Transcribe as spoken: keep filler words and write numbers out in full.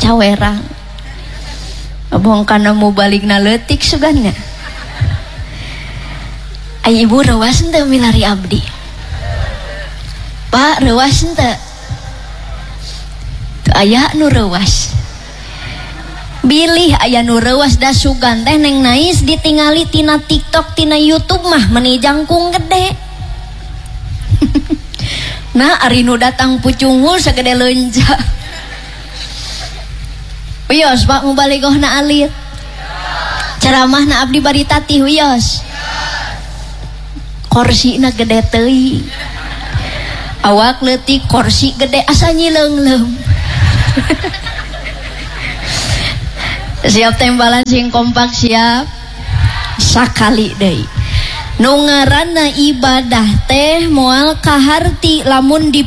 cawerang abong kana mau balik na leutik sugannya ay ibu rewas henteu milari abdi pak rewas henteu teu aya nu rewas bilih aya nu rewas da sugan teh neng nais ditingali tina TikTok tina YouTube mah meni jangkung gede nah ari nu datang pucungul sagede leunja wios pak mau baligohna alit ceramahna abdi bari tatih wios korsina gede teuing awak leutik korsi gede asa nyileung-leung siap tembalan sing kompak siap sakali deui nu ngaranna ibadah teh moal kaharti lamun di